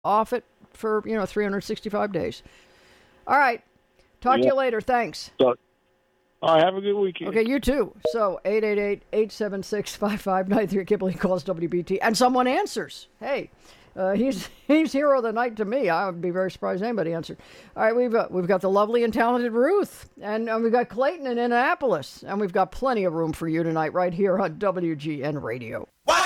off it for, 365 days. All right. Talk to you later. Thanks. So, all right, have a good weekend. Okay, you too. So, 888-876-5593. Kibble calls WBT, and someone answers. Hey, he's hero of the night to me. I would be very surprised anybody answered. All right, we've got the lovely and talented Ruth, and we've got Clayton in Annapolis, and we've got plenty of room for you tonight right here on WGN Radio. Why